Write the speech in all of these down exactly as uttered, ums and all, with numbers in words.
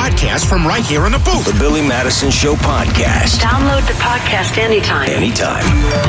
podcast from right here in the booth. The Billy Madison Show podcast. Download the podcast anytime. Anytime.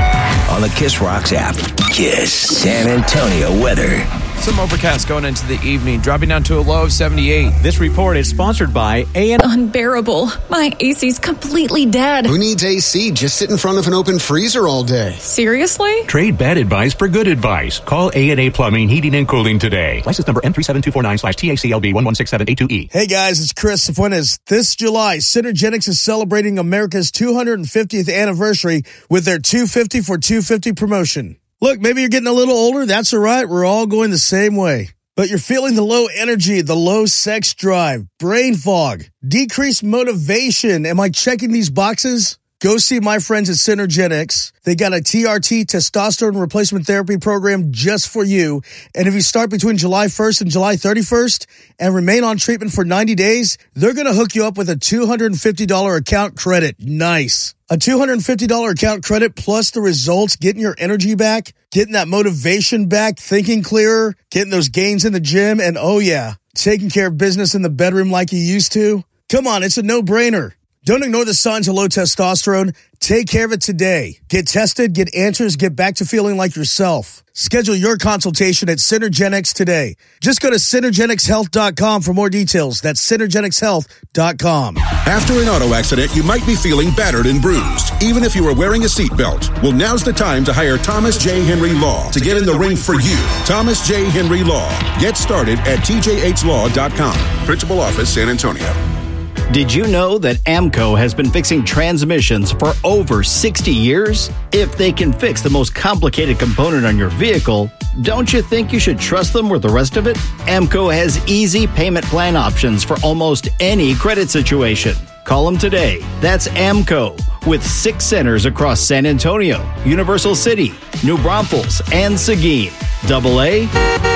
On the Kiss Rocks app. Kiss San Antonio weather. Some overcast going into the evening, dropping down to a low of seventy-eight. This report is sponsored by A and Unbearable. My A C's completely dead. Who needs A C? Just sit in front of an open freezer all day. Seriously? Trade bad advice for good advice. Call A and A Plumbing, Heating, and Cooling today. License number M three seven two four nine slash T A C L B one one six seven eight two E. Hey guys, it's Chris Fuentes. This July, Synergenics is celebrating America's two hundred fiftieth anniversary with their two fifty for two fifty promotion. Look, maybe you're getting a little older. That's all right. We're all going the same way. But you're feeling the low energy, the low sex drive, brain fog, decreased motivation. Am I checking these boxes? Go see my friends at Synergenics. They got a T R T testosterone replacement therapy program just for you. And if you start between July first and July thirty-first and remain on treatment for ninety days, they're going to hook you up with a two hundred fifty dollars account credit. Nice. A two hundred fifty dollars account credit plus the results, getting your energy back, getting that motivation back, thinking clearer, getting those gains in the gym, and oh yeah, taking care of business in the bedroom like you used to. Come on, it's a no-brainer. Don't ignore the signs of low testosterone. Take care of it today. Get tested, get answers, get back to feeling like yourself. Schedule your consultation at Synergenics today. Just go to Synergenics Health dot com for more details. That's Synergenics Health dot com. After an auto accident, you might be feeling battered and bruised, even if you are wearing a seatbelt. Well, now's the time to hire Thomas J. Henry Law to get in the ring for you. Thomas J. Henry Law. Get started at T J H law dot com. Principal Office, San Antonio. Did you know that AMCO has been fixing transmissions for over sixty years? If they can fix the most complicated component on your vehicle, don't you think you should trust them with the rest of it? AMCO has easy payment plan options for almost any credit situation. Call them today. That's AMCO, with six centers across San Antonio, Universal City, New Braunfels, and Seguin. Double A,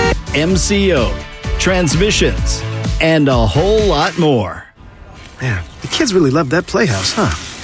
M C O, transmissions, and a whole lot more. Man, the kids really love that Playhouse, huh?